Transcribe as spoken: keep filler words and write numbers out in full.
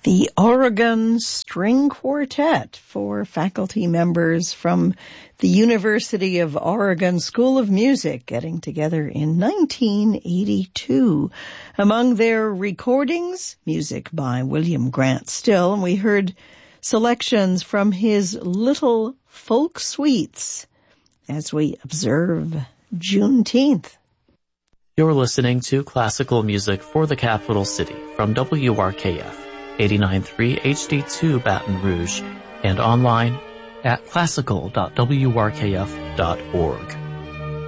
The Oregon String Quartet, four faculty members from the University of Oregon School of Music, getting together in nineteen eighty-two. Among their recordings, music by William Grant Still, and we heard selections from his Little Folk Suites as we observe Juneteenth. You're listening to classical music for the capital city from W R K F. eighty-nine point three H D two Baton Rouge and online at classical dot w r k f dot org.